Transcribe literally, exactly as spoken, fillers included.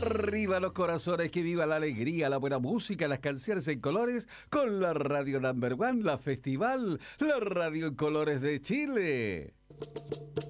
Arriba los corazones, que viva la alegría, la buena música, las canciones en colores con la radio number one, la festival, la radio en colores de Chile.